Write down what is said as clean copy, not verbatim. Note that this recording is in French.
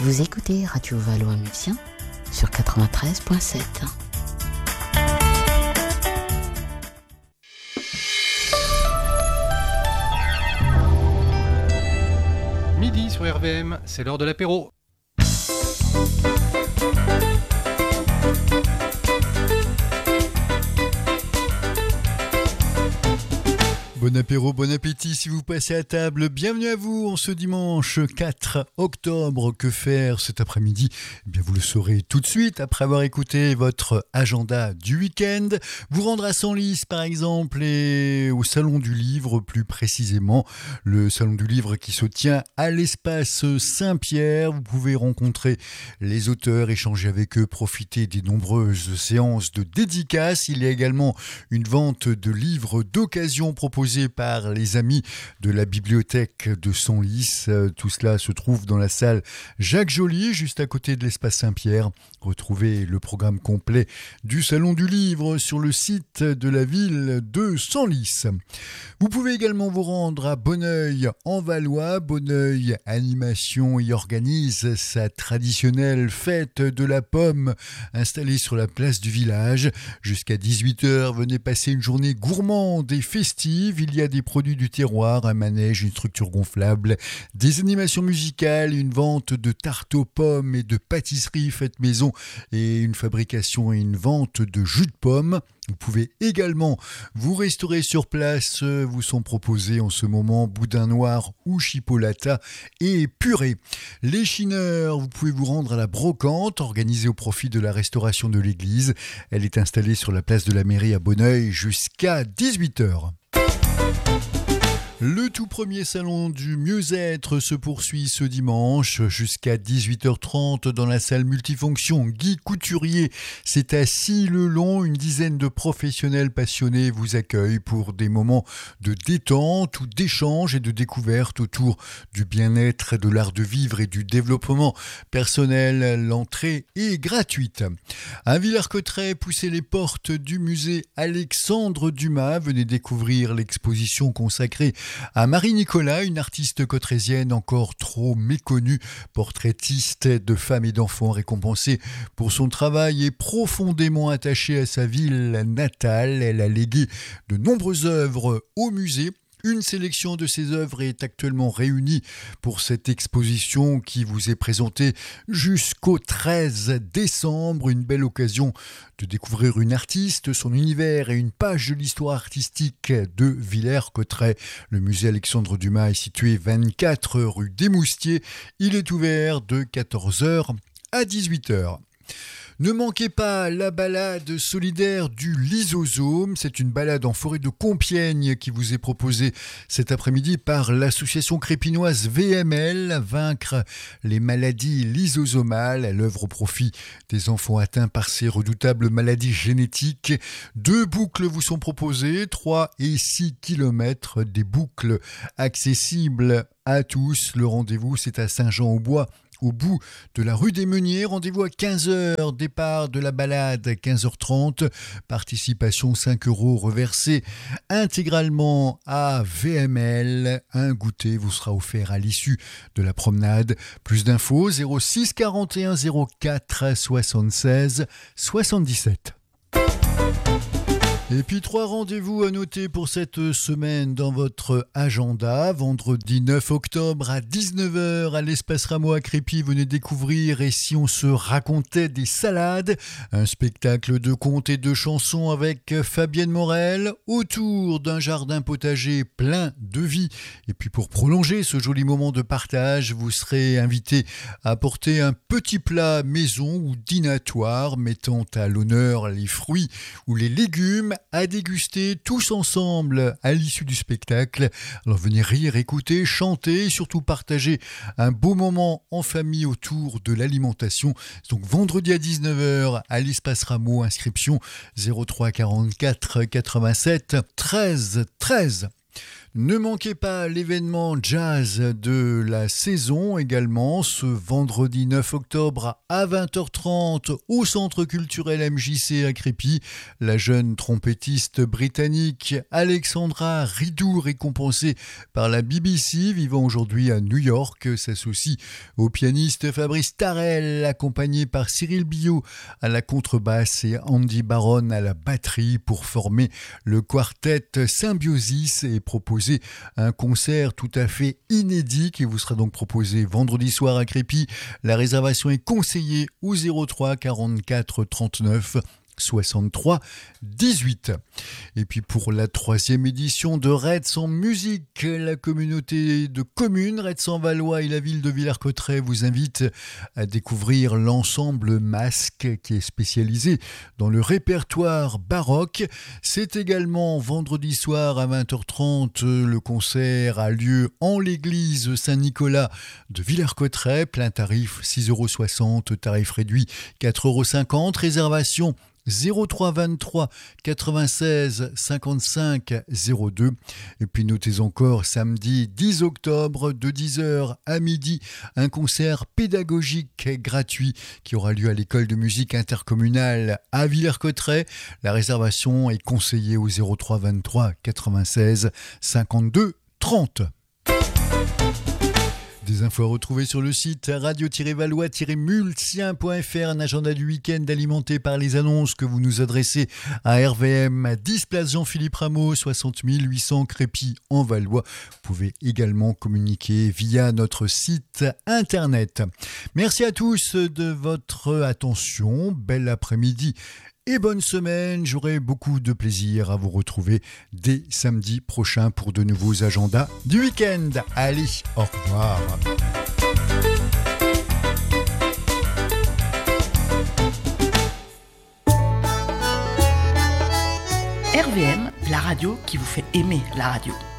Vous écoutez Radio Valois-Mulsien sur 93.7. Midi sur RVM, c'est l'heure de l'apéro. Bon apéro, bon appétit si vous passez à table. Bienvenue à vous en ce dimanche 4 octobre. Que faire cet après-midi ? Eh bien, vous le saurez tout de suite après avoir écouté votre agenda du week-end. Vous rendre à Senlis par exemple et au Salon du Livre plus précisément. Le Salon du Livre qui se tient à l'espace Saint-Pierre. Vous pouvez rencontrer les auteurs, échanger avec eux, profiter des nombreuses séances de dédicaces. Il y a également une vente de livres d'occasion proposée par les amis de la bibliothèque de Senlis. Tout cela se trouve dans la salle Jacques Joly, juste à côté de l'espace Saint-Pierre. Retrouvez le programme complet du Salon du Livre sur le site de la ville de Senlis. Vous pouvez également vous rendre à Bonneuil en Valois. Bonneuil Animation y organise sa traditionnelle fête de la pomme installée sur la place du village. Jusqu'à 18h, venez passer une journée gourmande et festive. Il y a des produits du terroir, un manège, une structure gonflable, des animations musicales, une vente de tartes aux pommes et de pâtisseries faites maison et une fabrication et une vente de jus de pomme. Vous pouvez également vous restaurer sur place. Vous sont proposés en ce moment boudin noir ou chipolata et purée. Les chineurs, vous pouvez vous rendre à la brocante organisée au profit de la restauration de l'église. Elle est installée sur la place de la mairie à Bonneuil jusqu'à 18h. Le tout premier salon du mieux-être se poursuit ce dimanche jusqu'à 18h30 dans la salle multifonction Guy Couturier. C'est à Scy-le-Long, une dizaine de professionnels passionnés vous accueillent pour des moments de détente ou d'échange et de découverte autour du bien-être, de l'art de vivre et du développement personnel. L'entrée est gratuite. À Villers-Cotterêts, poussez les portes du musée Alexandre Dumas. Venez découvrir l'exposition consacrée à Marie Nicolas, une artiste cotrésienne encore trop méconnue, portraitiste de femmes et d'enfants récompensée pour son travail et profondément attachée à sa ville natale. Elle a légué de nombreuses œuvres au musée. Une sélection de ses œuvres est actuellement réunie pour cette exposition qui vous est présentée jusqu'au 13 décembre. Une belle occasion de découvrir une artiste, son univers et une page de l'histoire artistique de Villers-Cotterêts. Le musée Alexandre Dumas est situé 24 rue des Moustiers. Il est ouvert de 14h à 18h. Ne manquez pas la balade solidaire du Lysosome. C'est une balade en forêt de Compiègne qui vous est proposée cet après-midi par l'association crépinoise VML, Vaincre les maladies lysosomales. Elle œuvre au profit des enfants atteints par ces redoutables maladies génétiques. 2 boucles vous sont proposées, 3 et 6 km, des boucles accessibles à tous. Le rendez-vous, c'est à Saint-Jean-au-Bois, au bout de la rue des Meuniers. Rendez-vous à 15h, départ de la balade à 15h30, participation 5 € reversée intégralement à VML. Un goûter vous sera offert à l'issue de la promenade. Plus d'infos 06 41 04 76 77. Et puis 3 rendez-vous à noter pour cette semaine dans votre agenda. Vendredi 9 octobre à 19h à l'espace Rameau à Crépy, venez découvrir Et si on se racontait des salades, un spectacle de contes et de chansons avec Fabienne Morel autour d'un jardin potager plein de vie. Et puis pour prolonger ce joli moment de partage, vous serez invité à apporter un petit plat maison ou dînatoire mettant à l'honneur les fruits ou les légumes à déguster tous ensemble à l'issue du spectacle. Alors venez rire, écouter, chanter et surtout partager un beau moment en famille autour de l'alimentation. Donc vendredi à 19h à l'espace Rameau, inscription 03 44 87 13 13. Ne manquez pas l'événement jazz de la saison également ce vendredi 9 octobre à 20h30 au Centre culturel MJC à Crépy. La jeune trompettiste britannique Alexandra Ridou, récompensée par la BBC, vivant aujourd'hui à New York, s'associe au pianiste Fabrice Tarel, accompagné par Cyril Billot à la contrebasse et Andy Baron à la batterie pour former le quartet Symbiosis et proposer un concert tout à fait inédit qui vous sera donc proposé vendredi soir à Crépy. La réservation est conseillée au 03 44 39 63 18. Et puis pour la 3e édition de Retz en musique, la communauté de communes Retz-en-Valois et la ville de Villers-Cotterêts vous invitent à découvrir l'ensemble Masque qui est spécialisé dans le répertoire baroque. C'est également vendredi soir à 20h30. Le concert a lieu en l'église Saint-Nicolas de Villers-Cotterêts. Plein tarif 6,60 €, tarif réduit 4,50 €. Réservation 03 23 96 55 02. Et puis notez encore samedi 10 octobre de 10h à midi un concert pédagogique gratuit qui aura lieu à l'école de musique intercommunale à Villers-Cotterêts. La réservation est conseillée au 03 23 96 52 30. Des infos à retrouver sur le site radio-valois-multien.fr, un agenda du week-end alimenté par les annonces que vous nous adressez à RVM à 10 place Jean-Philippe Rameau, 60 800 Crépy en Valois. Vous pouvez également communiquer via notre site internet. Merci à tous de votre attention. Bel après-midi et bonne semaine. J'aurai beaucoup de plaisir à vous retrouver dès samedi prochain pour de nouveaux agendas du week-end. Allez, au revoir. RVM, la radio qui vous fait aimer la radio.